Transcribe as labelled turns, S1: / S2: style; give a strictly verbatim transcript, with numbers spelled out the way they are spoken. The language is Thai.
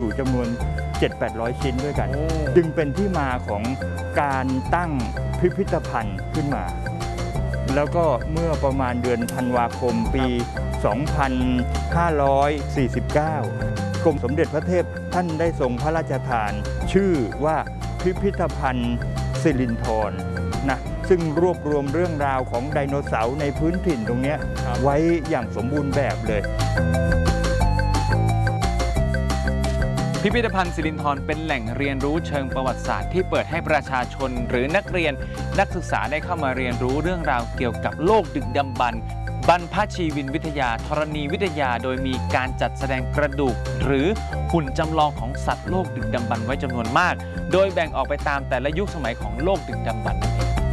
S1: จำนวน เจ็ดถึงแปดร้อย ชิ้นด้วยกันจึงเป็นที่มาของการตั้งพิพิธภัณฑ์ขึ้นมาแล้วก็เมื่อประมาณเดือนธันวาคมปี สองพันห้าร้อยสี่สิบเก้า กรมสมเด็จพระเทพท่านได้ทรงพระราชทานชื่อว่าพิพิธภัณฑ์สิรินธรนะซึ่งรวบรวมเรื่องราวของไดโนเสาร์ในพื้นถิ่นตรงนี้ไว้อย่างสมบูรณ์แบบเลย
S2: พิพิธภัณฑ์สิรินธรเป็นแหล่งเรียนรู้เชิงประวัติศาสตร์ที่เปิดให้ประชาชนหรือนักเรียนนักศึกษาได้เข้ามาเรียนรู้เรื่องราวเกี่ยวกับโลกดึกดำบรรพ์บรรพชีวินวิทยาธรณีวิทยาโดยมีการจัดแสดงกระดูกหรือหุ่นจำลองของสัตว์โลกดึกดำบรรพ์ไว้จำนวนมากโดยแบ่งออกไปตามแต่ละยุคสมัยของโลกดึกดำบรรพ์นั่นเอง